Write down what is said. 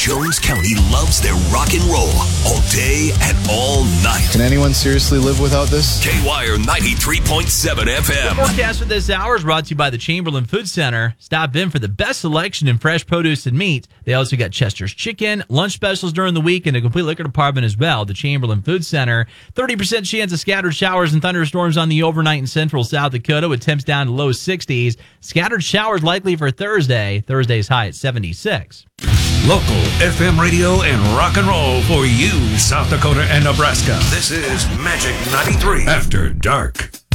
Jones County loves their rock and roll all day and all night. Can anyone seriously live without this? K-Wire 93.7 FM. The forecast for this hour is brought to you by the Chamberlain Food Center. Stop in for the best selection in fresh produce and meat. They also got Chester's Chicken, lunch specials during the week, and a complete liquor department as well. The Chamberlain Food Center. 30% chance of scattered showers and thunderstorms on the overnight in central South Dakota with temps down to low 60s. Scattered showers likely for Thursday. Thursday's high at 76. Local FM radio and rock and roll for you, South Dakota and Nebraska. This is Magic 93 After Dark.